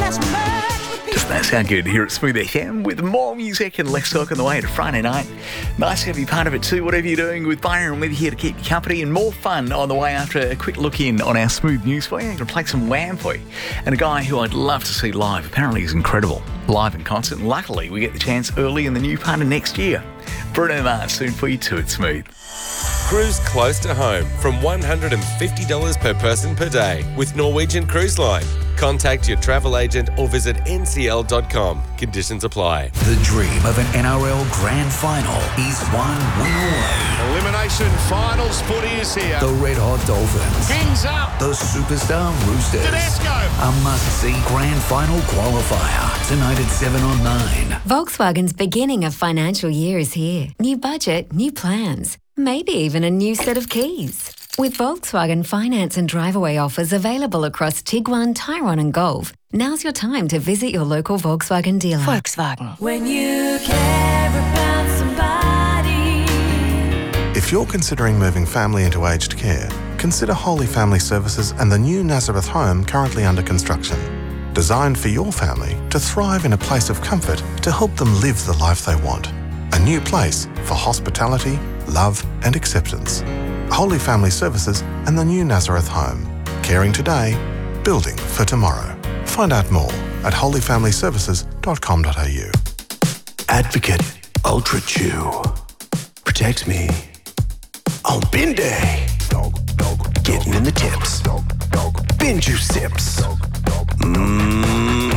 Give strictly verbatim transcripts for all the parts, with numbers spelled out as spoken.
Doesn't that sound good here at Smooth F M with more music and less talk on the way to Friday night? Nice to have you part of it too, whatever you're doing with Byron. We're here to keep you company and more fun on the way after a quick look in on our Smooth News for you. I'm going to play some Wham for you. And a guy who I'd love to see live, apparently is incredible, live in concert. And luckily, we get the chance early in the new part of next year. Bruno Mars soon for you too at Smooth. Cruise close to home from one hundred fifty dollars per person per day with Norwegian Cruise Line. Contact your travel agent or visit N C L dot com. Conditions apply. The dream of an N R L Grand Final is one win away. Elimination finals footy is here. The Red Hot Dolphins. Kings up. The Superstar Roosters. Tedesco. A must-see Grand Final qualifier. Tonight at seven on nine. Volkswagen's beginning of financial year is here. New budget, new plans. Maybe even a new set of keys. With Volkswagen finance and drive-away offers available across Tiguan, Tyrone and Golf, now's your time to visit your local Volkswagen dealer. Volkswagen. When you care about somebody. If you're considering moving family into aged care, consider Holy Family Services and the new Nazareth home currently under construction. Designed for your family to thrive in a place of comfort to help them live the life they want. A new place for hospitality, love and acceptance. Holy Family Services and the new Nazareth home. Caring today, building for tomorrow. Find out more at holy family services dot com dot a u. Advocate Ultra Chew. Protects me on bin day. Getting in the tips. Bin juice sips. Mmm.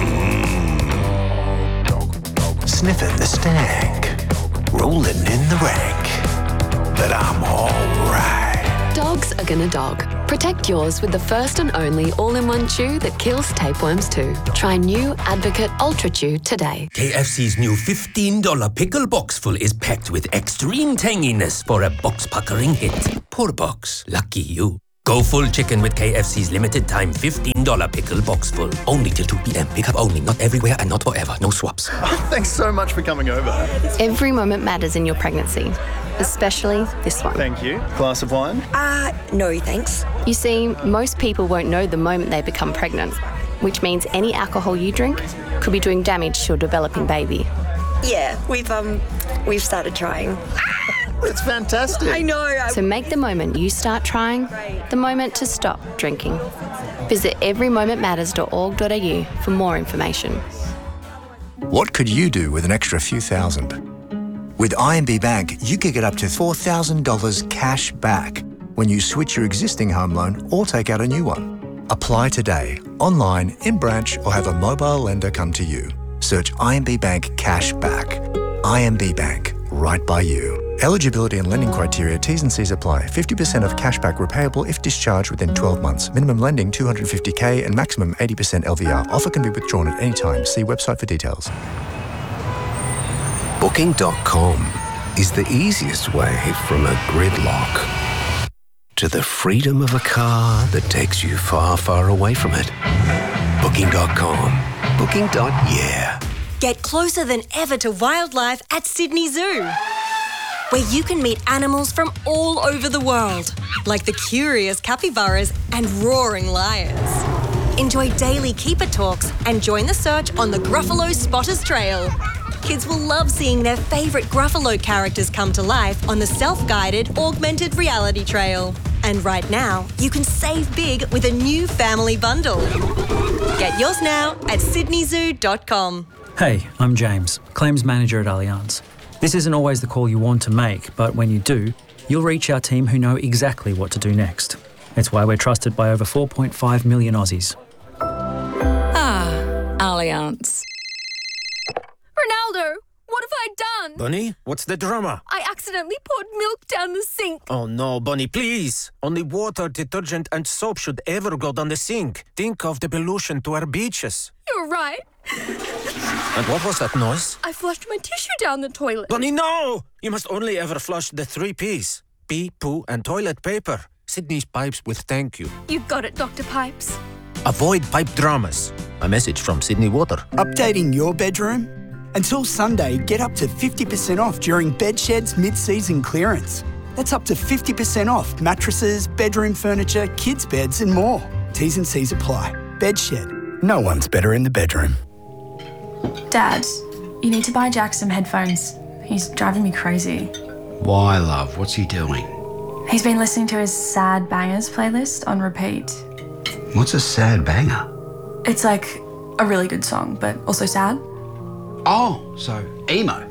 Sniffing the stank. Rolling in the rank. But I'm alright. Dogs are gonna dog. Protect yours with the first and only all-in-one chew that kills tapeworms too. Try new Advocate Ultra Chew today. K F C's new fifteen dollars pickle box full is packed with extreme tanginess for a box-puckering hit. Poor box. Lucky you. Go full chicken with K F C's limited time fifteen dollars pickle box full. Only till two p.m. Pick up only. Not everywhere and not forever. No swaps. Thanks so much for coming over. Every moment matters in your pregnancy. Especially this one. Thank you. Glass of wine? Uh, no thanks. You see, most people won't know the moment they become pregnant, which means any alcohol you drink could be doing damage to your developing baby. Yeah, we've, um, we've started trying. It's fantastic. I know. I... So make the moment you start trying the moment to stop drinking. Visit every moment matters dot org dot a u for more information. What could you do with an extra few thousand? With I M B Bank, you could get up to four thousand dollars cash back when you switch your existing home loan or take out a new one. Apply today, online, in branch, or have a mobile lender come to you. Search I M B Bank Cash Back. I M B Bank, right by you. Eligibility and lending criteria, T's and C's apply. fifty percent of cashback repayable if discharged within twelve months. Minimum lending two hundred fifty thousand and maximum eighty percent L V R. Offer can be withdrawn at any time. See website for details. Booking dot com is the easiest way from a gridlock to the freedom of a car that takes you far, far away from it. Booking dot com. Booking. Yeah. Get closer than ever to wildlife at Sydney Zoo, where you can meet animals from all over the world, like the curious capybaras and roaring lions. Enjoy daily keeper talks and join the search on the Gruffalo Spotters Trail. Kids will love seeing their favourite Gruffalo characters come to life on the self-guided, augmented reality trail. And right now, you can save big with a new family bundle. Get yours now at sydney zoo dot com. Hey, I'm James, Claims Manager at Allianz. This isn't always the call you want to make, but when you do, you'll reach our team who know exactly what to do next. It's why we're trusted by over four point five million Aussies. Ah, Allianz. Ronaldo, what have I done? Bunny, what's the drama? I accidentally poured milk down the sink. Oh no, Bunny, please. Only water, detergent and soap should ever go down the sink. Think of the pollution to our beaches. You're right. And what was that noise? I flushed my tissue down the toilet. Bunny, no! You must only ever flush the three P's. Pee, poo and toilet paper. Sydney's Pipes will thank you. You got it, Doctor Pipes. Avoid pipe dramas. A message from Sydney Water. Updating your bedroom? Until Sunday, get up to fifty percent off during Bedshed's mid-season clearance. That's up to fifty percent off mattresses, bedroom furniture, kids' beds and more. T's and C's apply. Bedshed. no one's better in the bedroom. Dad, you need to buy Jack some headphones. He's driving me crazy. Why, love? What's he doing? He's been listening to his Sad Bangers playlist on repeat. What's a sad banger? It's like a really good song, but also sad. Oh, so emo.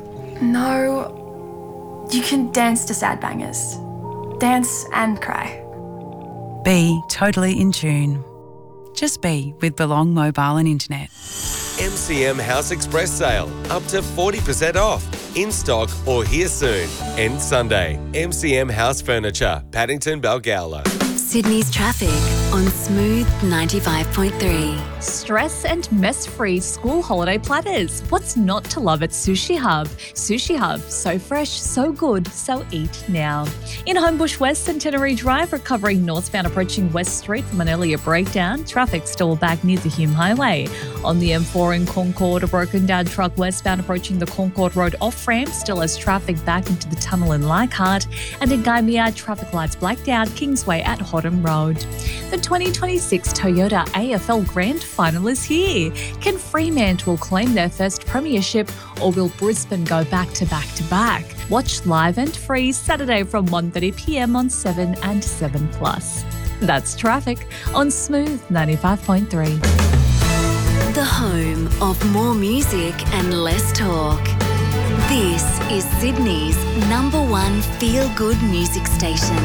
No, you can dance to Sad Bangers. Dance and cry. Be totally in tune. Just be with Belong Mobile and Internet. M C M House Express sale. Up to forty percent off. In stock or here soon. End Sunday. M C M House Furniture, Paddington, Balgowlah. Sydney's traffic on Smooth ninety-five point three. Stress and mess-free school holiday platters. What's not to love at Sushi Hub? Sushi Hub, so fresh, so good, so eat now. In Homebush West, Centenary Drive, recovering northbound approaching West Street from an earlier breakdown. Traffic still back near the Hume Highway. On the M four in Concord, a broken down truck westbound approaching the Concord Road off-ramp still has traffic back into the tunnel in Leichhardt. And in Gymea, traffic lights blacked out Kingsway at Hotham Road. The twenty twenty-six Toyota A F L Grand Final is here. Can Fremantle claim their first premiership, or will Brisbane go back to back to back? Watch live and free Saturday from one thirty p m on seven and seven plus. That's traffic on Smooth ninety-five point three. The home of more music and less talk. This is Sydney's number one feel-good music station.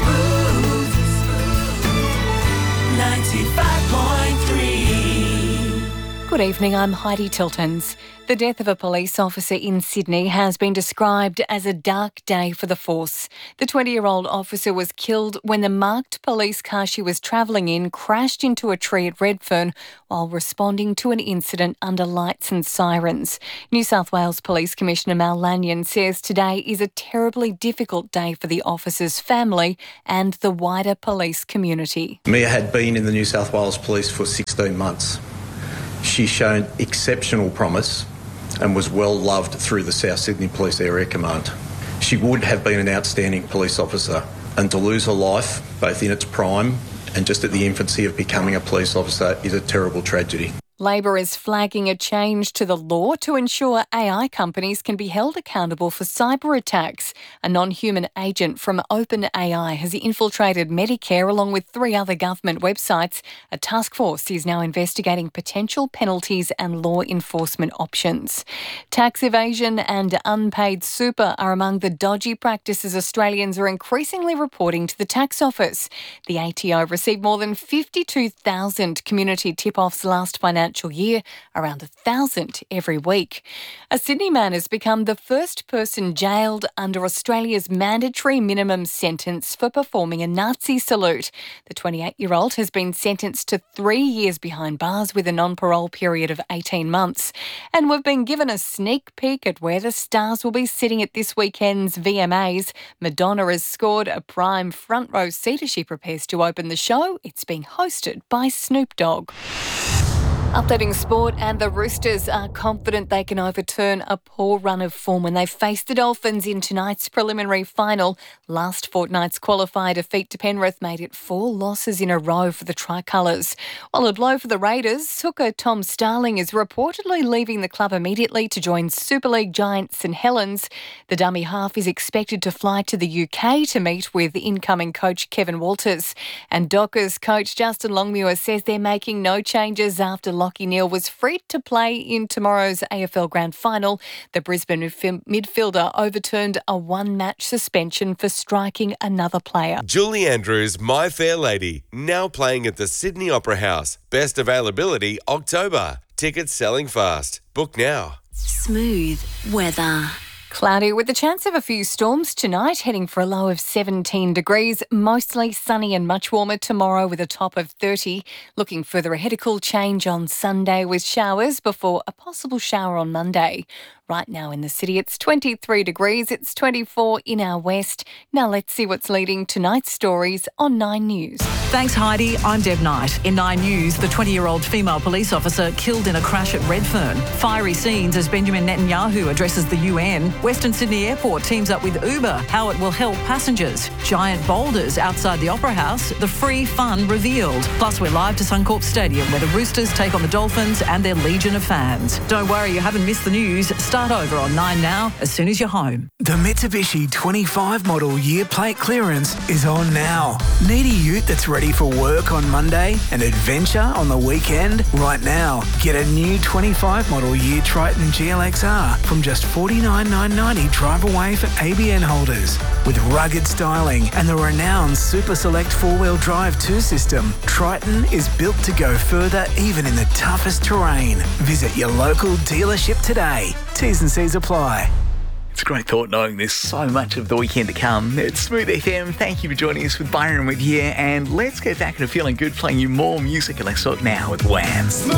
ninety-five point three. Good evening, I'm Heidi Tiltons. The death of a police officer in Sydney has been described as a dark day for the force. The twenty-year-old officer was killed when the marked police car she was travelling in crashed into a tree at Redfern while responding to an incident under lights and sirens. New South Wales Police Commissioner Mal Lanyon says today is a terribly difficult day for the officer's family and the wider police community. Mia had been in the New South Wales Police for sixteen months. She's shown exceptional promise and was well loved through the South Sydney Police Area Command. She would have been an outstanding police officer, and to lose her life, both in its prime and just at the infancy of becoming a police officer, is a terrible tragedy. Labor is flagging a change to the law to ensure A I companies can be held accountable for cyber attacks. A non-human agent from OpenAI has infiltrated Medicare along with three other government websites. A task force is now investigating potential penalties and law enforcement options. Tax evasion and unpaid super are among the dodgy practices Australians are increasingly reporting to the tax office. The A T O received more than fifty-two thousand community tip-offs last financial year, around a thousand every week. A Sydney man has become the first person jailed under Australia's mandatory minimum sentence for performing a Nazi salute. The twenty-eight-year-old has been sentenced to three years behind bars with a non-parole period of eighteen months. And we've been given a sneak peek at where the stars will be sitting at this weekend's V M As. Madonna has scored a prime front row seat as she prepares to open the show. It's being hosted by Snoop Dogg. Updating sport, and the Roosters are confident they can overturn a poor run of form when they face the Dolphins in tonight's preliminary final. Last fortnight's qualifier defeat to Penrith made it four losses in a row for the Tricolours. While a blow for the Raiders, hooker Tom Starling is reportedly leaving the club immediately to join Super League giant St Helens. The dummy half is expected to fly to the U K to meet with incoming coach Kevin Walters. And Dockers coach Justin Longmuir says they're making no changes after Lachie Neale was free to play in tomorrow's A F L Grand Final. The Brisbane midfielder overturned a one-match suspension for striking another player. Julie Andrews, My Fair Lady, now playing at the Sydney Opera House. Best availability October. Tickets selling fast. Book now. Smooth weather. Cloudy with the chance of a few storms tonight, heading for a low of seventeen degrees. Mostly sunny and much warmer tomorrow with a top of thirty. Looking further ahead, a cool change on Sunday with showers before a possible shower on Monday. Right now in the city, it's twenty-three degrees. It's twenty-four in our west. Now let's see what's leading tonight's stories on Nine News. Thanks, Heidi. I'm Deb Knight. In Nine News, the twenty-year-old female police officer killed in a crash at Redfern. Fiery scenes as Benjamin Netanyahu addresses the U N. Western Sydney Airport teams up with Uber, how it will help passengers. Giant boulders outside the Opera House, the free fun revealed. Plus, we're live to Suncorp Stadium where the Roosters take on the Dolphins and their legion of fans. Don't worry, you haven't missed the news. Start over on nine now as soon as you're home. The Mitsubishi twenty-five model year plate clearance is on now. Need a ute that's ready for work on Monday and adventure on the weekend? Right now, get a new twenty-five model year Triton G L X R from just forty-nine thousand nine hundred ninety dollars drive away for A B N holders. With rugged styling and the renowned Super Select four-wheel drive two system, Triton is built to go further even in the toughest terrain. Visit your local dealership today. T's and C's apply. It's a great thought knowing there's so much of the weekend to come. It's Smooth F M. Thank you for joining us with Byron with you. And let's get back into feeling good, playing you more music. And let's talk now with Wham.